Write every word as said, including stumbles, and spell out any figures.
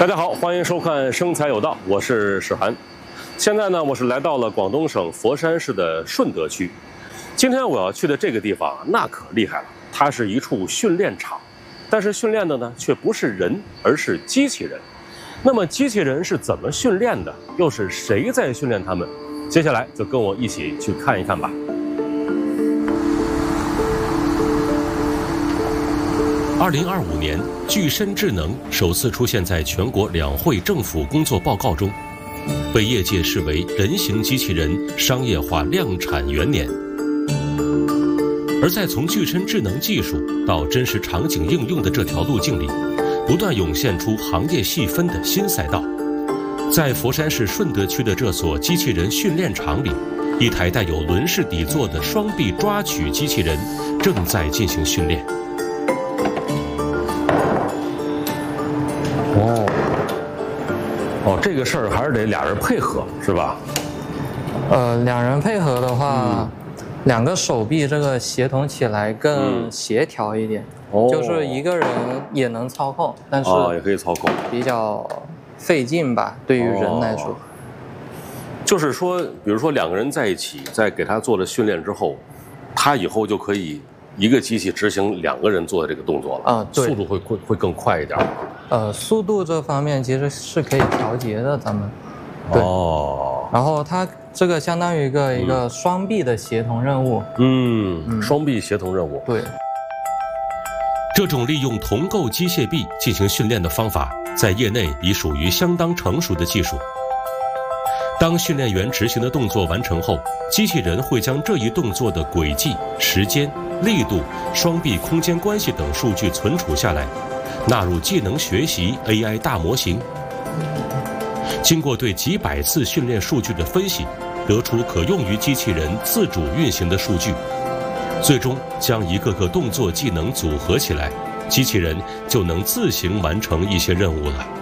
大家好，欢迎收看《生财有道》，我是史涵。现在呢，我是来到了广东省佛山市的顺德区。今天我要去的这个地方，那可厉害了，它是一处训练场，但是训练的呢，却不是人，而是机器人。那么机器人是怎么训练的？又是谁在训练他们？接下来就跟我一起去看一看吧。 二零二五年，具身智能首次出现在全国两会政府工作报告中，被业界视为人形机器人商业化量产元年。而在从具身智能技术到真实场景应用的这条路径里，不断涌现出行业细分的新赛道。在佛山市顺德区的这所机器人训练场里，一台带有轮式底座的双臂抓取机器人正在进行训练。 哦，哦，这个事儿还是得俩人配合，是吧？ 呃，两人配合的话， 嗯、 两个手臂这个协同起来更协调一点。 哦， 就是一个人也能操控，但是哦也可以操控， 比较费劲吧，对于人来说。 哦、就是说，比如说两个人在一起，在给他做了训练之后，他以后就可以一个机器执行两个人做的这个动作了。 啊，对， 速度会会会更快一点。 呃，速度这方面其实是可以调节的，咱们。对。哦。然后它这个相当于一个、嗯、一个双臂的协同任务。 嗯，嗯双臂协同任务。 对。 这种利用同构机械臂进行训练的方法，在业内已属于相当成熟的技术。当训练员执行的动作完成后，机器人会将这一动作的轨迹、时间、力度、双臂空间关系等数据存储下来，纳入技能学习 A I 大模型。经过对几百次训练数据的分析，得出可用于机器人自主运行的数据。最终将一个个动作技能组合起来，机器人就能自行完成一些任务了。